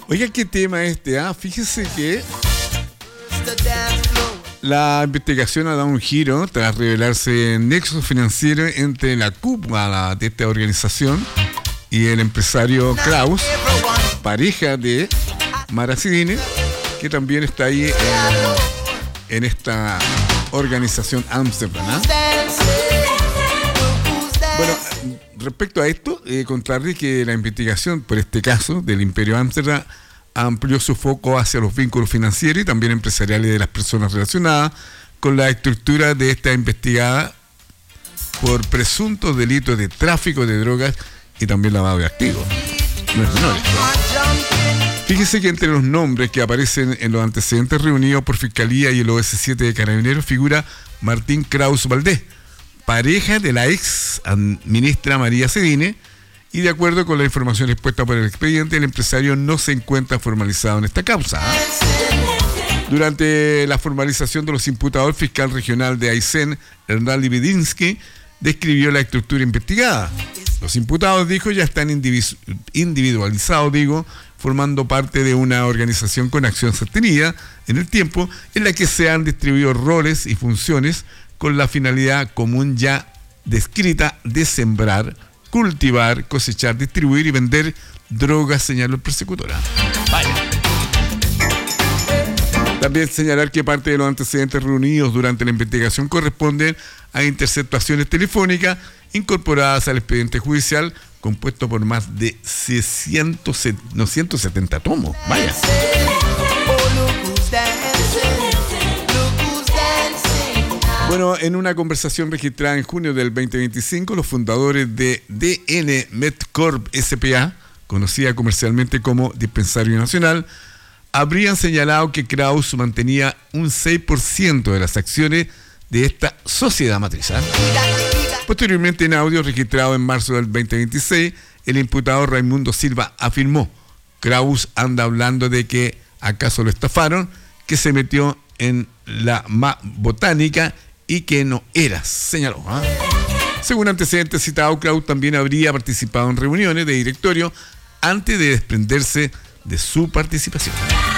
Oiga, ¿qué tema este? Fíjese que la investigación ha dado un giro tras revelarse nexo financiero entre la cúpula de esta organización y el empresario Kraus, pareja de Mara Sidine, que también está ahí en esta organización Amsterdam. Bueno, respecto a esto, contarle que la investigación por este caso del Imperio Amsterdam amplió su foco hacia los vínculos financieros y también empresariales de las personas relacionadas con la estructura de esta investigada por presuntos delitos de tráfico de drogas y también lavado de activos. No es menor esto. Fíjese que entre los nombres que aparecen en los antecedentes reunidos por Fiscalía y el OS7 de Carabineros figura Martín Kraus Valdés, pareja de la ex ministra María Sedine, y de acuerdo con la información expuesta por el expediente, el empresario no se encuentra formalizado en esta causa. Durante la formalización de los imputados, el fiscal regional de Aysén, Hernán Libidinsky, describió la estructura investigada. Los imputados, dijo, ya están individualizados, formando parte de una organización con acción sostenida en el tiempo, en la que se han distribuido roles y funciones con la finalidad común ya descrita de sembrar, cultivar, cosechar, distribuir y vender drogas, señaló el persecutor. Vaya. También señalar que parte de los antecedentes reunidos durante la investigación corresponden a interceptaciones telefónicas incorporadas al expediente judicial, compuesto por más de 170 tomos. Vaya. Bueno, en una conversación registrada en junio del 2025, los fundadores de DN Medcorp S.p.A., conocida comercialmente como Dispensario Nacional, habrían señalado que Kraus mantenía un 6% de las acciones de esta sociedad matriz. Posteriormente, en audio registrado en marzo del 2026, el imputado Raimundo Silva afirmó: Kraus anda hablando de que acaso lo estafaron, que se metió en la botánica y que no era, señaló. Según antecedentes citados, Kraus también habría participado en reuniones de directorio antes de desprenderse de su participación.